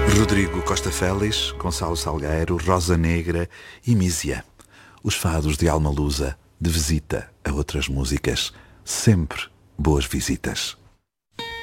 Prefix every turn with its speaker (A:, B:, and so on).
A: Rodrigo Costa Félix, Gonçalo Salgueiro, Rosa Negra e Mísia. Os fados de alma lusa, de visita a outras músicas. Sempre boas visitas.